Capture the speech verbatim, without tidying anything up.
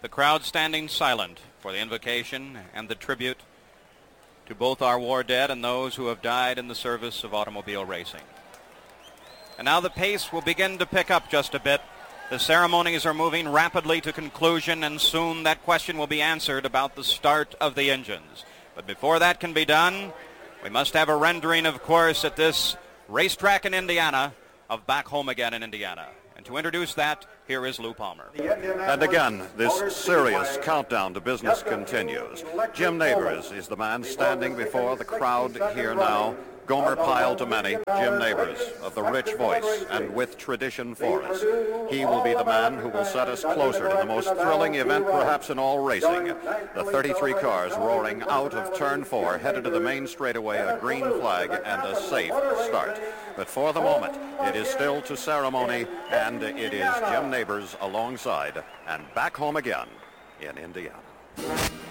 The crowd standing silent for the invocation and the tribute to both our war dead and those who have died in the service of automobile racing. And now the pace will begin to pick up just a bit. The ceremonies are moving rapidly to conclusion, and soon that question will be answered about the start of the engines. But before that can be done, we must have a rendering, of course, at this racetrack in Indiana of Back Home Again in Indiana. And to introduce that, here is Lou Palmer. And again, this serious countdown to business continues. Jim Nabors is the man standing before the crowd here now. Gomer Pyle to many, Jim Nabors of the rich voice and with tradition for us. He will be the man who will set us closer to the most thrilling event perhaps in all racing. The thirty-three cars roaring out of turn four, headed to the main straightaway, a green flag and a safe start. But for the moment, it is still to ceremony, and it is Jim Nabors alongside and Back Home Again in Indiana.